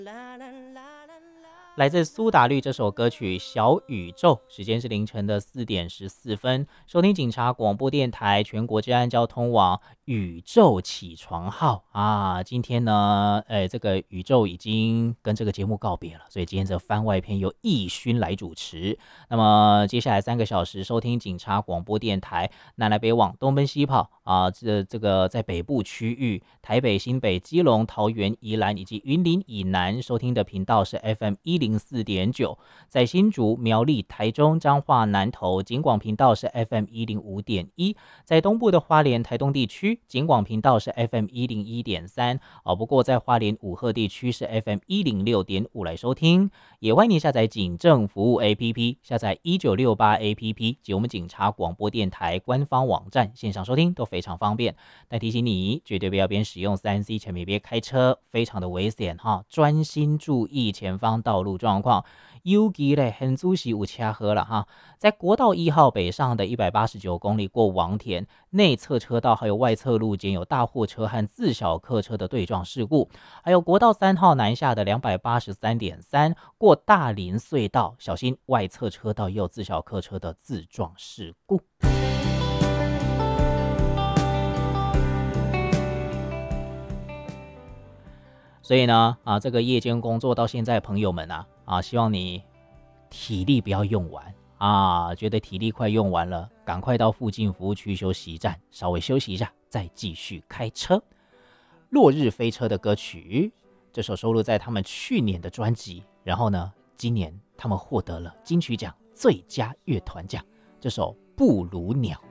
来自苏打绿这首歌曲《小宇宙》，时间是凌晨的4点14分。收听警察广播电台全国治安交通网宇宙起床号啊！今天呢，这个宇宙已经跟这个节目告别了，所以今天这番外篇由义勋来主持。那么接下来3个小时收听警察广播电台，南来北往，东奔西跑啊！这个在北部区域，台北、新北、基隆、桃园、宜兰以及云林以南收听的频道是 FM104.9，在新竹、苗栗、台中、彰化、南投，警广频道是 FM105.1，在东部的花莲、台东地区，警广频道是 FM101.3，不过在花莲五鹤地区是 FM106.5来收听。也欢迎您下载警政服务 APP， 下载1968 APP 及我们警察广播电台官方网站，线上收听都非常方便。但提醒你，绝对不要边使用3C 前面别开车，非常的危险哈！专心注意前方道路状况。尤其咧，很仔细有车祸了哈，在国道1号北上的189公里过王田，内侧车道还有外侧路间有大货车和自小客车的对撞事故，还有国道3号南下的283.3过大林隧道，小心外侧车道也有自小客车的自撞事故。所以呢，这个夜间工作到现在，朋友们希望你体力不要用完觉得体力快用完了，赶快到附近服务区休息站稍微休息一下，再继续开车。落日飞车的歌曲，这首收录在他们去年的专辑，然后呢，今年他们获得了金曲奖最佳乐团奖，这首不如鸟。